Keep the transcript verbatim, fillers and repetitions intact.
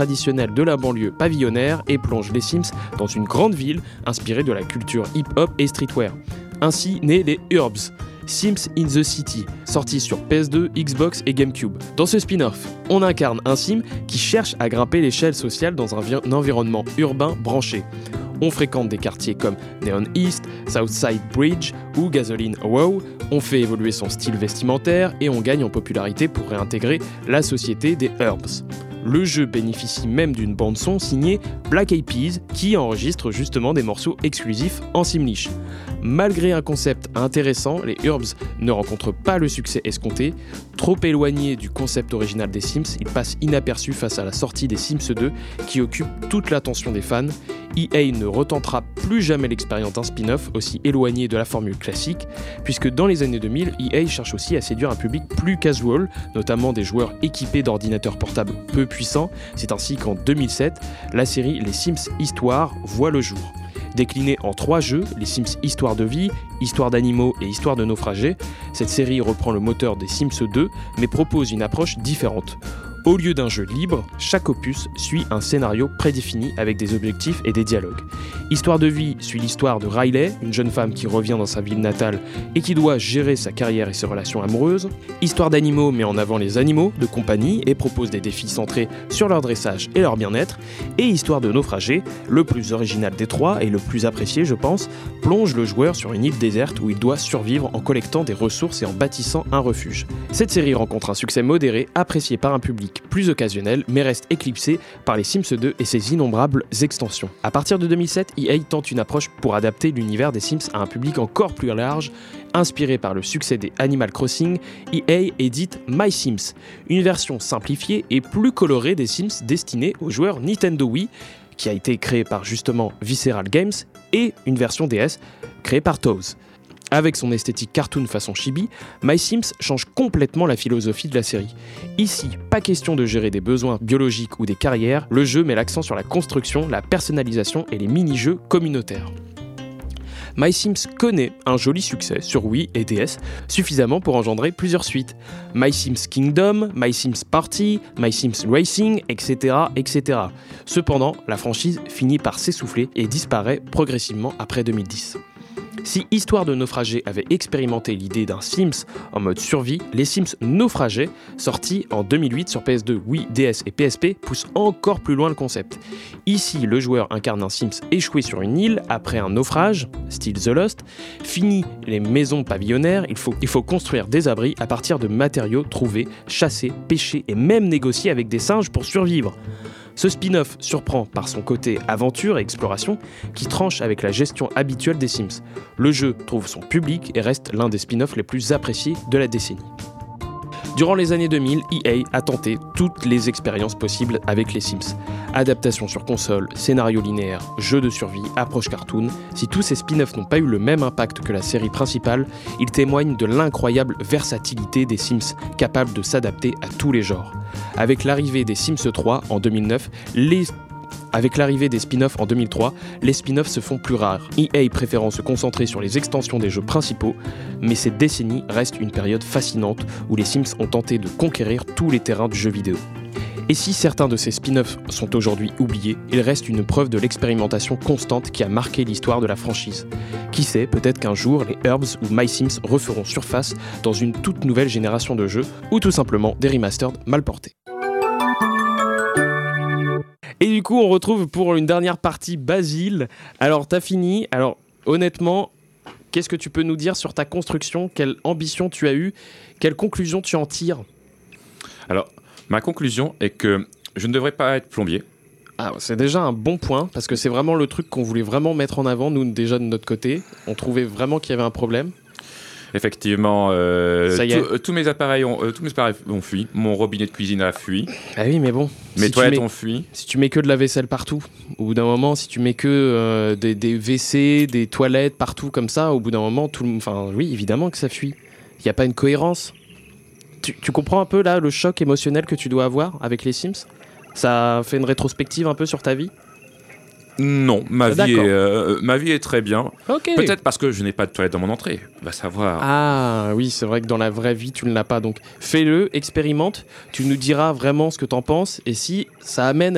traditionnelle de la banlieue pavillonnaire et plonge les Sims dans une grande ville inspirée de la culture hip-hop et streetwear. Ainsi naît les Urbz, Sims in the City, sorti sur P S deux, Xbox et GameCube. Dans ce spin-off, on incarne un Sim qui cherche à grimper l'échelle sociale dans un, vi- un environnement urbain branché. On fréquente des quartiers comme Neon East, Southside Bridge ou Gasoline Row, on fait évoluer son style vestimentaire et on gagne en popularité pour réintégrer la société des Urbz. Le jeu bénéficie même d'une bande-son signée Black Eyed Peas qui enregistre justement des morceaux exclusifs en Simlish. Malgré un concept intéressant, les Urbz ne rencontrent pas le succès escompté. Trop éloigné du concept original des Sims, ils passent inaperçus face à la sortie des Sims deux qui occupe toute l'attention des fans. E A ne retentera plus jamais l'expérience d'un spin-off aussi éloigné de la formule classique, puisque dans les années deux mille, E A cherche aussi à séduire un public plus casual, notamment des joueurs équipés d'ordinateurs portables peu puissants. C'est ainsi qu'en deux mille sept, la série Les Sims Histoire voit le jour. Déclinée en trois jeux, les Sims Histoire de vie, Histoire d'animaux et Histoire de naufragés, cette série reprend le moteur des Sims deux, mais propose une approche différente. Au lieu d'un jeu libre, chaque opus suit un scénario prédéfini avec des objectifs et des dialogues. Histoire de vie suit l'histoire de Riley, une jeune femme qui revient dans sa ville natale et qui doit gérer sa carrière et ses relations amoureuses. Histoire d'animaux met en avant les animaux de compagnie et propose des défis centrés sur leur dressage et leur bien-être. Et Histoire de naufragés, le plus original des trois et le plus apprécié je pense, plonge le joueur sur une île déserte où il doit survivre en collectant des ressources et en bâtissant un refuge. Cette série rencontre un succès modéré, apprécié par un public plus occasionnel, mais reste éclipsé par les Sims deux et ses innombrables extensions. À partir de deux mille sept, E A tente une approche pour adapter l'univers des Sims à un public encore plus large. Inspiré par le succès des Animal Crossing, E A édite My Sims, une version simplifiée et plus colorée des Sims destinée aux joueurs Nintendo Wii, qui a été créée par justement Visceral Games, et une version D S créée par Toes. Avec son esthétique cartoon façon chibi, My Sims change complètement la philosophie de la série. Ici, pas question de gérer des besoins biologiques ou des carrières, le jeu met l'accent sur la construction, la personnalisation et les mini-jeux communautaires. My Sims connaît un joli succès sur Wii et D S, suffisamment pour engendrer plusieurs suites. My Sims Kingdom, My Sims Party, My Sims Racing, et cetera, et cetera. Cependant, la franchise finit par s'essouffler et disparaît progressivement après deux mille dix. Si Histoire de naufragés avait expérimenté l'idée d'un Sims en mode survie, les Sims naufragés, sortis en deux mille huit sur P S deux, Wii, D S et P S P, poussent encore plus loin le concept. Ici, le joueur incarne un Sims échoué sur une île après un naufrage, style The Lost. Fini les maisons pavillonnaires, il faut, il faut construire des abris à partir de matériaux trouvés, chassés, pêchés et même négocier avec des singes pour survivre. Ce spin-off surprend par son côté aventure et exploration qui tranche avec la gestion habituelle des Sims. Le jeu trouve son public et reste l'un des spin-offs les plus appréciés de la décennie. Durant les années deux mille, E A a tenté toutes les expériences possibles avec les Sims. Adaptation sur console, scénario linéaire, jeu de survie, approche cartoon. Si tous ces spin-offs n'ont pas eu le même impact que la série principale, ils témoignent de l'incroyable versatilité des Sims, capables de s'adapter à tous les genres. Avec l'arrivée des Sims trois en deux mille neuf, les Avec l'arrivée des spin-offs en deux mille trois, les spin-offs se font plus rares, E A préférant se concentrer sur les extensions des jeux principaux, mais cette décennie reste une période fascinante où les Sims ont tenté de conquérir tous les terrains du jeu vidéo. Et si certains de ces spin-offs sont aujourd'hui oubliés, ils restent une preuve de l'expérimentation constante qui a marqué l'histoire de la franchise. Qui sait, peut-être qu'un jour, les Urbz ou My Sims referont surface dans une toute nouvelle génération de jeux, ou tout simplement des remastered mal portés. Et du coup, on retrouve pour une dernière partie Basile. Alors, t'as fini. Alors, honnêtement, qu'est-ce que tu peux nous dire sur ta construction ? Quelle ambition tu as eue ? Quelle conclusion tu en tires ? Alors, ma conclusion est que je ne devrais pas être plombier. Ah, c'est déjà un bon point, parce que c'est vraiment le truc qu'on voulait vraiment mettre en avant, nous, déjà de notre côté. On trouvait vraiment qu'il y avait un problème. Effectivement, euh, Ça y est. tout- euh, tous mes appareils ont, euh, tous mes appareils ont fui. Mon robinet de cuisine a fui. Ah oui, mais bon. Mes si toilettes tu mets, ont fui. si tu mets que de la vaisselle partout, au bout d'un moment, si tu mets que euh, des, des W C, des toilettes partout comme ça, au bout d'un moment, tout, le- enfin, oui, évidemment que ça fuit. Il n'y a pas une cohérence. Tu, tu comprends un peu là le choc émotionnel que tu dois avoir avec les Sims ? Ça fait une rétrospective un peu sur ta vie ? Non, ma Ah, vie, est, d'accord. euh, ma vie est très bien. Ok. Peut-être parce que je n'ai pas de toilette dans mon entrée. Va savoir. Ah oui, c'est vrai que dans la vraie vie, tu ne l'as pas. Donc fais-le, expérimente. Tu nous diras vraiment ce que t'en penses. Et si ça amène